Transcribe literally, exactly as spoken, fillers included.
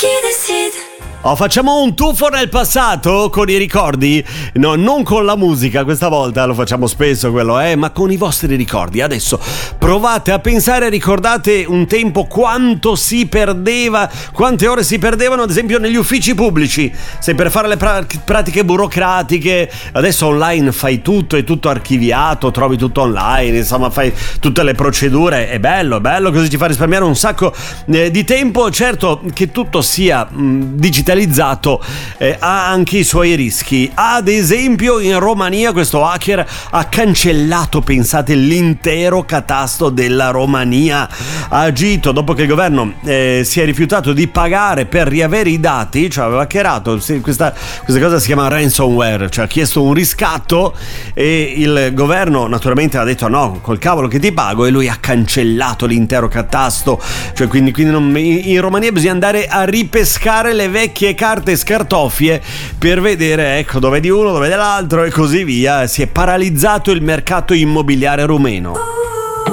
chi decide. Oh, facciamo un tuffo nel passato con i ricordi? No, non con la musica questa volta, lo facciamo spesso quello, eh, ma con i vostri ricordi. Adesso provate a pensare, ricordate un tempo quanto si perdeva, quante ore si perdevano ad esempio negli uffici pubblici. Se per fare le pra- pratiche burocratiche, adesso online fai tutto, è tutto archiviato, trovi tutto online, insomma fai tutte le procedure, è bello, è bello, così ti fa risparmiare un sacco eh, di tempo. Certo che tutto sia mh, digitalizzato eh, ha anche i suoi rischi. Ad esempio in Romania questo hacker ha cancellato, pensate, l'intero catasto della Romania. Ha agito dopo che il governo eh, si è rifiutato di pagare per riavere i dati, cioè aveva hackerato. Questa, questa cosa si chiama ransomware, cioè ha chiesto un riscatto e il governo naturalmente ha detto no, col cavolo che ti pago, e lui ha cancellato l'intero catasto. Cioè quindi, quindi non, in Romania bisogna andare a ripescare le vecchie carte scartoffie per vedere, ecco, dove è di uno, dove è dell'altro e così via. Si è paralizzato il mercato immobiliare rumeno.